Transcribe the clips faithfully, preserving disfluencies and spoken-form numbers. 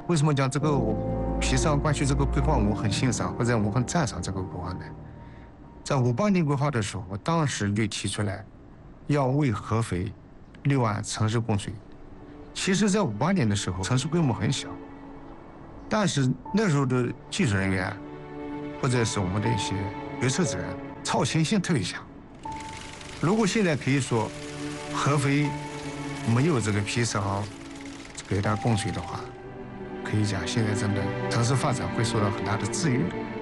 为什么讲这个皮实岸关区这个规划我很欣赏，或者我很赞赏这个规划呢？在五八年规划的时候，我当时就提出来，要为合肥六岸城市供水。其实，在五八年的时候，城市规模很小，但是那时候的技术人员，或者是我们的一些决策者，超前性特别强。如果现在可以说，合肥没有这个皮实岸给它供水的话，可以讲现在真的城市发展会受到很大的制约。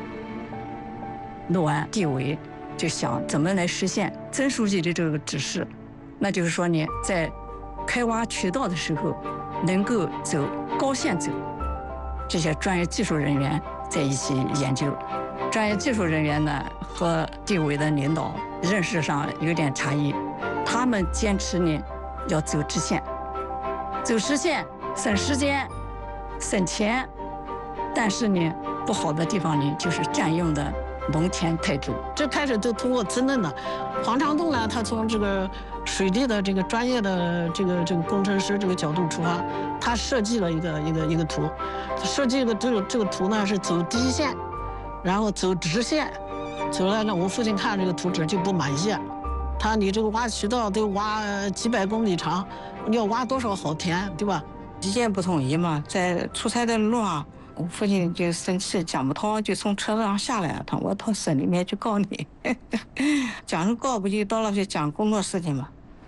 六岸地委就想怎么来实现曾书记的这个指示，那就是说呢，在开挖渠道的时候，能够走高线走。这些专业技术人员在一起研究，专业技术人员呢和地委的领导认识上有点差异，他们坚持呢要走直线，走实线省时间、省钱，但是呢不好的地方呢就是占用的农田太多。 这开始就通过滋嫩的。黄长栋呢，他从这个水利的这个专业的这个这个工程师这个角度出发，他设计了一个一个一个图，设计的这个这个图呢是走低线，然后走直线，走了呢，我父亲看这个图纸就不满意，他你这个挖渠道得挖几百公里长，你要挖多少好田，对吧？ 意见不统一嘛，在出差的路上。我父亲就生气，讲不通，就从车上下来了。他我到省里面去告你，讲是告不就到了去讲工作事情嘛。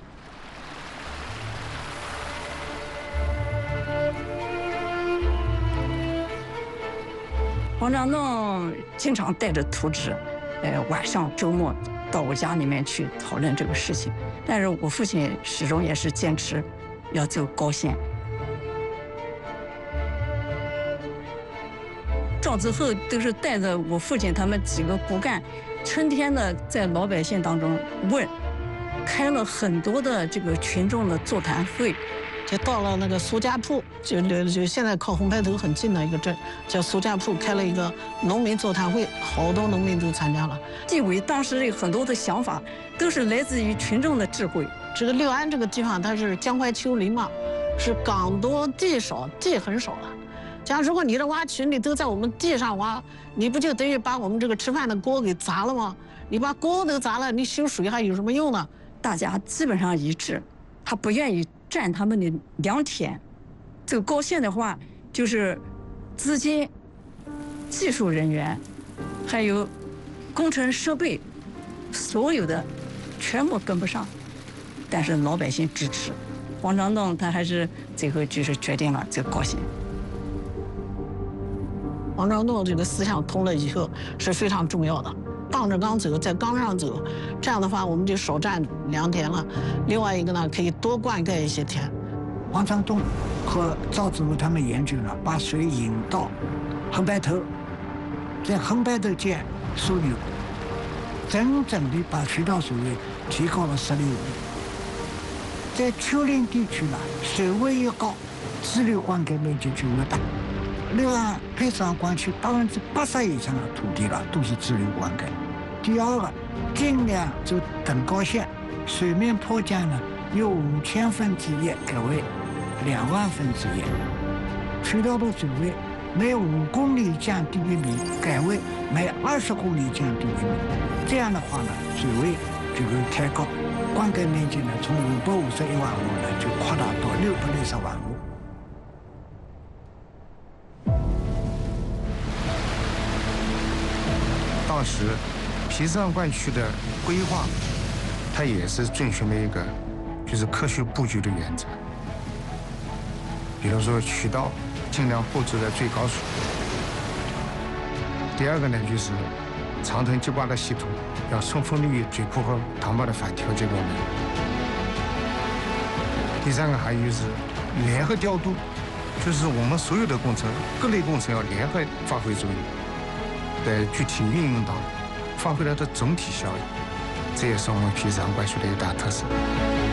黄长栋经常带着图纸，呃，晚上周末到我家里面去讨论这个事情。但是我父亲始终也是坚持要走高线。赵之后都是带着我父亲他们几个骨干，春天的在老百姓当中问，开了很多的这个群众的座谈会， 就到了那个苏家铺，就就现在靠红牌头很近的一个镇，叫苏家铺，开了一个农民座谈会，好多农民都参加了。 地委当时有很多的想法，都是来自于群众的智慧。 这个六安这个地方，它是江淮丘陵嘛，是港多地少，地很少了。假如果你的挖渠你都在我们地上挖，你不就等于把我们这个吃饭的锅给砸了吗？你把锅都砸了，你修水还有什么用呢？ 大家基本上一致，他不愿意占他们的良田。走高线的话，就是资金、技术人员，还有工程设备，所有的全部跟不上。但是老百姓支持，黄长栋他还是最后就是决定了走高线。 黄长栋这个思想通了以后是非常重要的，傍着缸走，在缸上走，这样的话我们就少占良田了。另外一个呢，可以多灌溉一些田。 黄长栋和赵子龙他们研究了，把水引到横白头，在横白头建枢纽，真正的把渠道水位提高了十六米。在丘陵地区呢，水位越高，支流灌溉面积就越大。六岸配水岸关区百分之八十以上的土地了都是支流灌溉。第二个，尽量走等高线，水面坡降呢由五千分之一改为两万分之一，渠道的水位每五公里降低一米改为每二十公里降低一米。这样的话呢，水位就会抬高，灌溉面积呢从五百五十一万亩呢就扩大到六百六十万亩。 当时皮实岸灌区的规划，它也是遵循了一个就是科学布局的原则。比如说渠道尽量布置在最高处。第二个呢，就是长藤接坝的系统要充分利用水库和塘坝的反调节功能。第三个还有就是联合调度，就是我们所有的工程各类工程要联合发挥作用。在具体运用当中，发挥它的总体效益，这也是我们皮实岸灌区的一大特色。